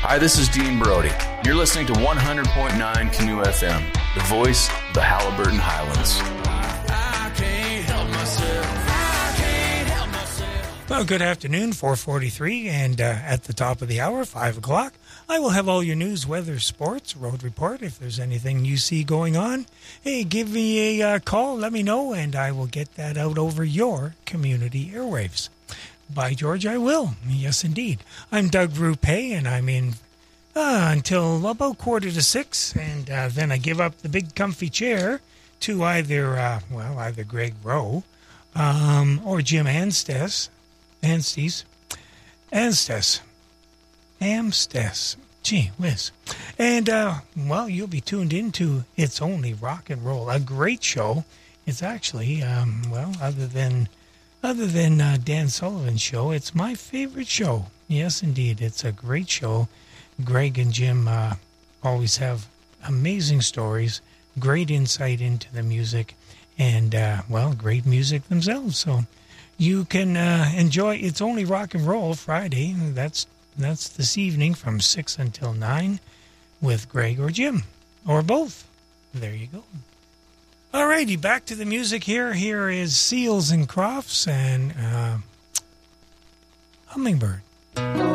Hi, this is Dean Brody. You're listening to 100.9 Canoe FM, the voice of the Halliburton Highlands. Well, good afternoon, 4:43, and at the top of the hour, 5 o'clock, I will have all your news, weather, sports, road report. If there's anything you see going on, hey, give me a call, let me know, and I will get that out over your community airwaves. By George, I will. Yes, indeed. I'm Doug Rupe, and I'm in until about 5:45, and then I give up the big comfy chair to either Greg Rowe or Jim Amstess. Gee whiz. And, you'll be tuned into It's Only Rock and Roll, a great show. It's actually, other than Dan Sullivan's show, it's my favorite show. Yes, indeed. It's a great show. Greg and Jim always have amazing stories, great insight into the music, and, great music themselves. So you can enjoy It's Only Rock and Roll Friday. That's this evening from 6 until 9 with Greg or Jim, or both. There you go. Alrighty, back to the music here. Here is Seals and Crofts and Hummingbird.